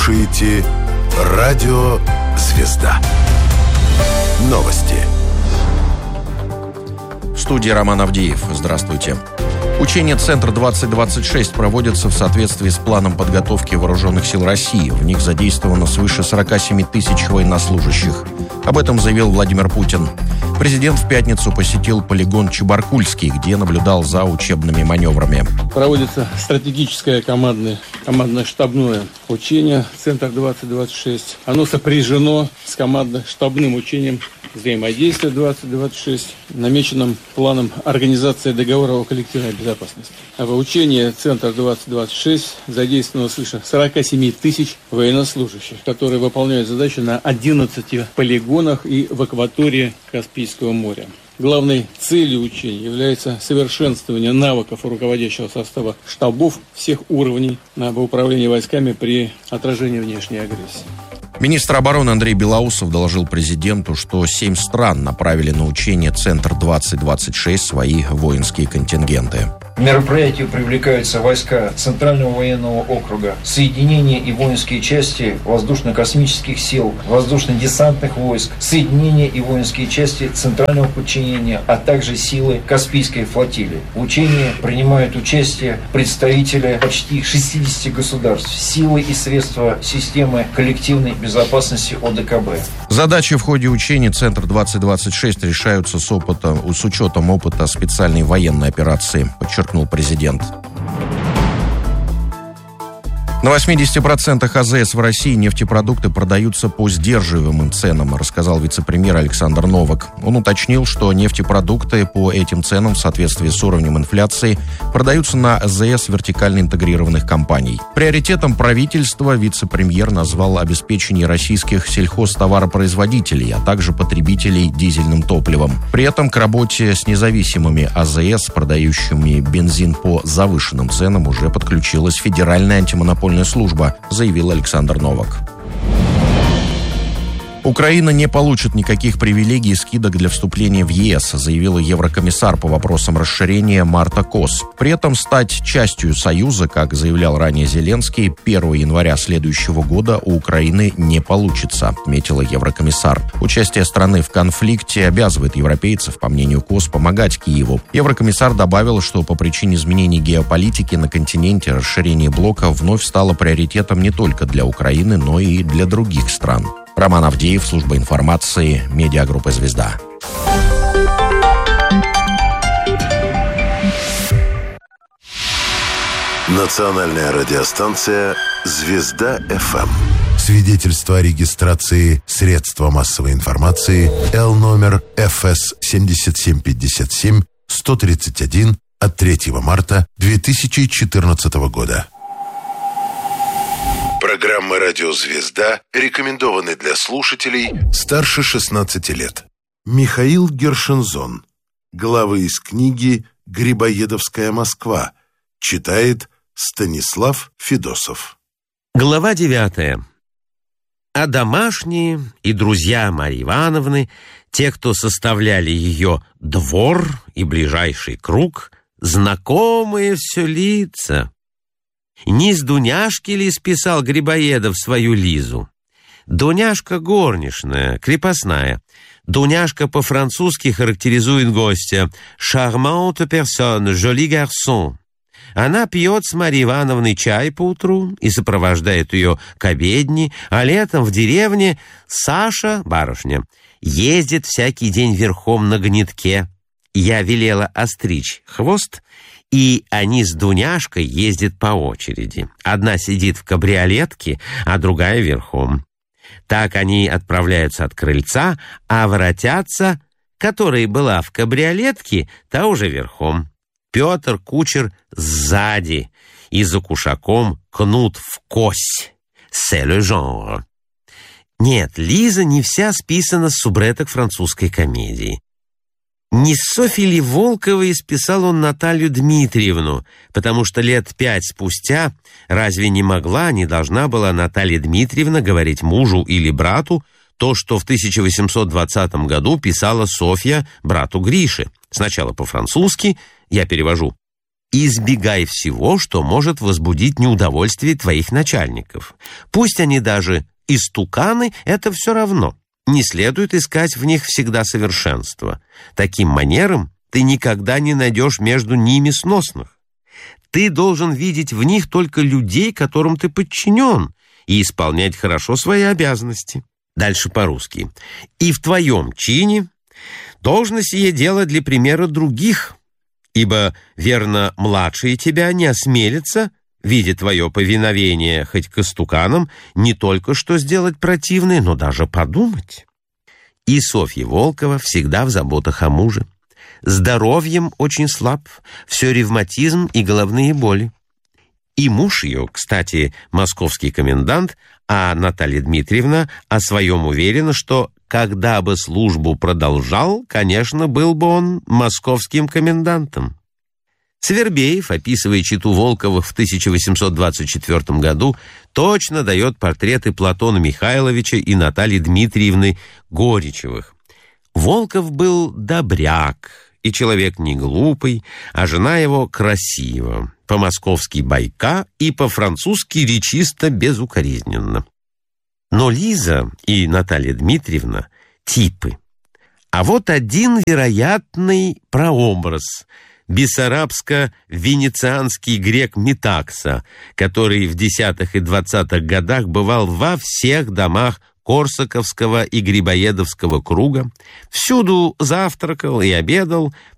слушаете «Радио Звезда». Новости. В студии Роман Авдеев. Здравствуйте. Учения «Центр-2026» проводятся в соответствии с планом подготовки Вооруженных сил России. В них задействовано свыше 47 тысяч военнослужащих. Об этом заявил Владимир Путин. Президент в пятницу посетил полигон Чебаркульский, где наблюдал за учебными маневрами. Проводится стратегическое командно-штабное учение «Центр-2026». Оно сопряжено с командно-штабным учением взаимодействия 2026, намеченным планом организации договора о коллективной безопасности. В учении «Центр-2026» задействовано свыше 47 тысяч военнослужащих, которые выполняют задачи на 11 полигонах и в акватории Каспийского моря. Главной целью учений является совершенствование навыков руководящего состава штабов всех уровней в управлении войсками при отражении внешней агрессии. Министр обороны Андрей Белоусов доложил президенту, что 7 стран направили на учение «Центр-2026» свои воинские контингенты. К мероприятию привлекаются войска Центрального военного округа, соединения и воинские части воздушно-космических сил, воздушно-десантных войск, соединения и воинские части Центрального подчинения, а также силы Каспийской флотилии. В учении принимают участие представители почти 60 государств, силы и средства системы коллективной безопасности ОДКБ. Задачи в ходе учений «Центр-2026» решаются с учетом опыта специальной военной операции, подчеркнул президент. На 80% АЗС в России нефтепродукты продаются по сдерживаемым ценам, рассказал вице-премьер Александр Новак. Он уточнил, что нефтепродукты по этим ценам в соответствии с уровнем инфляции продаются на АЗС вертикально интегрированных компаний. Приоритетом правительства вице-премьер назвал обеспечение российских сельхозтоваропроизводителей, а также потребителей дизельным топливом. При этом к работе с независимыми АЗС, продающими бензин по завышенным ценам, уже подключилась Федеральная антимонопольная служба, заявил Александр Новак. Украина не получит никаких привилегий и скидок для вступления в ЕС, заявила еврокомиссар по вопросам расширения Марта Кос. При этом стать частью Союза, как заявлял ранее Зеленский, 1 января следующего года у Украины не получится, отметила еврокомиссар. Участие страны в конфликте обязывает европейцев, по мнению Кос, помогать Киеву. Еврокомиссар добавил, что по причине изменений геополитики на континенте расширение блока вновь стало приоритетом не только для Украины, но и для других стран. Роман Авдеев, служба информации, медиагруппа «Звезда». Национальная радиостанция «Звезда-ФМ». Свидетельство о регистрации средства массовой информации Л номер ФС 7757 131 от 3 марта 2014 года. Программы «Радио Звезда» рекомендованы для слушателей старше 16 лет. Михаил Гершензон. Главы из книги «Грибоедовская Москва». Читает Станислав Федосов. Глава 9. А домашние и друзья Марьи Ивановны, те, кто составляли ее двор и ближайший круг, знакомые все лица. Не с Дуняшки ли списал Грибоедов свою Лизу? Дуняшка горничная, крепостная. Дуняшка по-французски характеризует гостя «charmante personne, joli garçon». Она пьет с Марьей Ивановной чай по утру и сопровождает ее к обедне, а летом в деревне Саша, барышня, ездит всякий день верхом на гнедке. Я велела остричь хвост, и они с Дуняшкой ездят по очереди. Одна сидит в кабриолетке, а другая верхом. Так они отправляются от крыльца, а воротятся, которая была в кабриолетке, та уже верхом. Петр кучер сзади, и за кушаком кнут в кось. C'est le genre. Нет, Лиза не вся списана с субреток французской комедии. Не с Софьей ли Волковой списал он Наталью Дмитриевну, потому что лет 5 спустя разве не могла, не должна была Наталья Дмитриевна говорить мужу или брату то, что в 1820 году писала Софья брату Грише. Сначала по-французски, я перевожу. Избегай всего, что может возбудить неудовольствие твоих начальников. Пусть они даже истуканы, это все равно. Не следует искать в них всегда совершенство. Таким манером ты никогда не найдешь между ними сносных. Ты должен видеть в них только людей, которым ты подчинен, и исполнять хорошо свои обязанности. Дальше по-русски. И в твоем чине должно сие дело для примера других, ибо, верно, младшие тебя не осмелятся, видя твое повиновение хоть к истуканам, не только что сделать противное, но даже подумать. И Софья Волкова всегда в заботах о муже. Здоровьем очень слаб, все ревматизм и головные боли. И муж ее, кстати, московский комендант, а Наталья Дмитриевна о своем уверена, что когда бы службу продолжал, конечно, был бы он московским комендантом. Свербеев, описывая чету Волковых в 1824 году, точно дает портреты Платона Михайловича и Натальи Дмитриевны Горичевых. Волков был добряк и человек не глупый, а жена его красива, по-московски бойка и по-французски речисто безукоризненно. Но Лиза и Наталья Дмитриевна — типы. А вот один вероятный прообраз — бессарабско-венецианский грек Метакса, который в 10-х и 20-х годах бывал во всех домах Корсаковского и Грибоедовского круга, всюду завтракал и обедал,